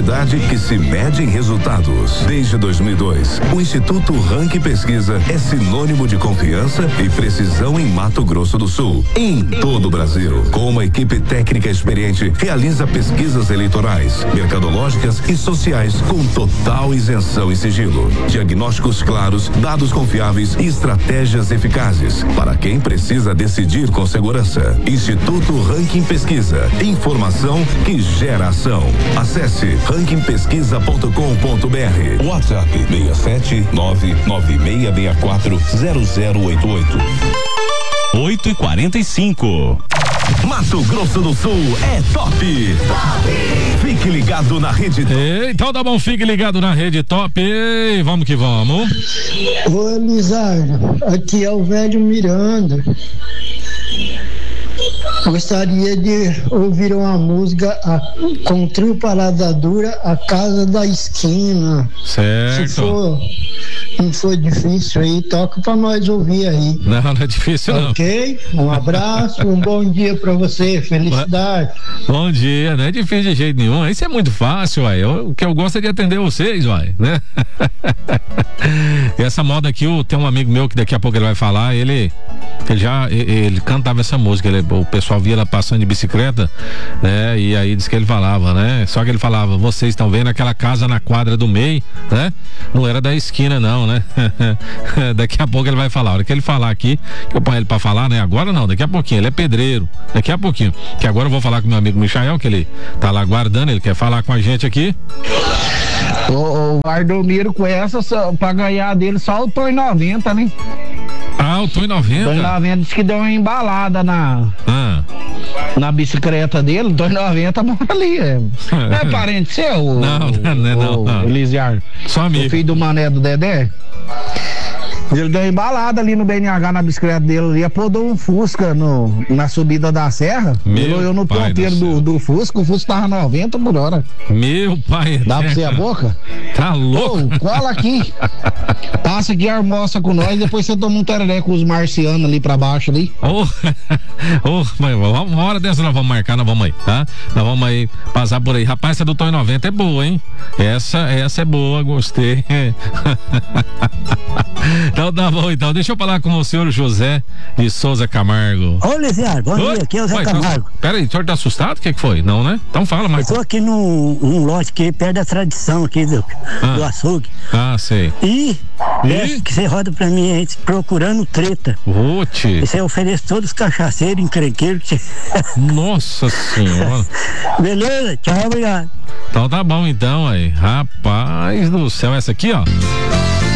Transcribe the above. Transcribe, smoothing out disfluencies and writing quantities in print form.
qualidade que se mede em resultados. Desde 2002, o Instituto Rank Pesquisa é sinônimo de confiança e precisão em Mato Grosso do Sul, em todo o Brasil. Com uma equipe técnica experiente, realiza pesquisas eleitorais, mercadológicas e sociais com total isenção e sigilo. Diagnósticos claros, dados confiáveis e estratégias eficazes para quem precisa decidir com segurança. Instituto Ranking Pesquisa. Informação que gera ação. Acesse rankingpesquisa.com.br. WhatsApp 67996640088. 8h45. Mato Grosso do Sul é top. Fique ligado na Rede Top. Então tá bom, fique ligado na Rede Top. E vamos que vamos. Oi, Lizardo, aqui é o velho Miranda. Gostaria de ouvir uma música com trio Parada Dura, A Casa da Esquina. Certo. Se não for difícil aí, toca pra nós ouvir aí. Não é difícil não. Ok? Um abraço, um bom dia pra você, felicidade. Bom dia, não é difícil de jeito nenhum, isso é muito fácil, uai. O que eu gosto é de atender vocês, uai, né? Essa moda aqui, tem um amigo meu que daqui a pouco ele vai falar, ele cantava essa música, o pessoal via ela passando de bicicleta, né? E aí disse que ele falava, né? Só que ele falava, vocês estão vendo aquela casa na quadra do meio, né? Não era da esquina não, né? Daqui a pouco ele vai falar, a hora que ele falar aqui, que eu ponho ele pra falar, né? Agora não, daqui a pouquinho, ele é pedreiro, daqui a pouquinho, que agora eu vou falar com meu amigo Michael, que ele tá lá aguardando, ele quer falar com a gente aqui. O Ardomiro com essa, pra ganhar dele só o Tom 90, né? Ah, o Tom 90? Tom 90 disse que deu uma embalada na bicicleta dele, o Tom 90 mora ali. Não é parente seu? Não. Elisiar. Só amigo. O filho do Mané do Dedé? Ele deu uma embalada ali no BNH na bicicleta dele ali, apodou um Fusca na subida da serra. Eu no ponteiro do Fusca, o Fusca tava 90 por hora. Meu pai. Dá pra você a boca? Tá louco? Ô, cola aqui. Passa aqui, almoça com nós, depois você toma um tereré com os marcianos ali pra baixo ali. Mãe, uma hora dessa nós vamos marcar, nós vamos aí, tá? Nós vamos aí passar por aí. Rapaz, essa do Tom 90 é boa, hein? Essa é boa, gostei. Então tá bom, então. Deixa eu falar com o senhor José de Souza Camargo. Ô, Lisiar, bom dia, aqui é o Zé Camargo. Peraí, o senhor tá assustado? O que foi? Não, né? Então fala, mais. Eu tô aqui num lote aqui, perto da tradição aqui do açougue. Ah, sei. E peço que você roda pra mim aí, procurando treta. E você oferece todos os cachaceiros, encrenqueiros. Nossa senhora. Beleza? Tchau, obrigado. Então tá bom, então, aí. Rapaz do céu, essa aqui, ó.